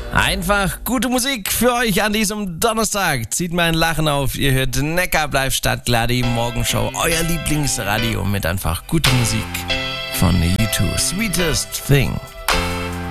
Einfach gute Musik für euch an diesem Donnerstag. Zieht mein Lachen auf. Ihr hört Neckar bleibt Stadtklar, die Morgenshow. Euer Lieblingsradio mit einfach guter Musik von U2. Sweetest Thing.